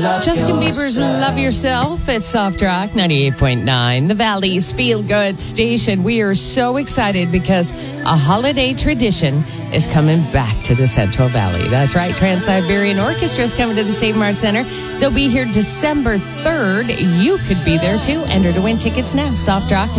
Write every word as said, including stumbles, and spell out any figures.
Justin Bieber's Love Yourself at Soft Rock ninety-eight point nine, the Valley's Feel Good station. We are so excited because a holiday tradition is coming back to the Central Valley. That's right, Trans-Siberian Orchestra is coming to the Save Mart Center. They'll be here December third. You could be there too. Enter to win tickets now. Soft Rock